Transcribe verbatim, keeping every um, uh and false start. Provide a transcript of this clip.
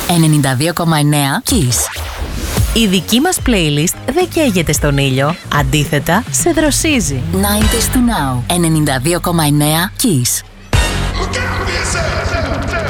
ενενήντα δύο κόμμα εννέα Kiss. Η δική μας playlist δεν καίγεται στον ήλιο, αντίθετα σε δροσίζει. ενενήντα to Now, ενενήντα δύο κόμμα εννέα Kiss. Look out for yourself.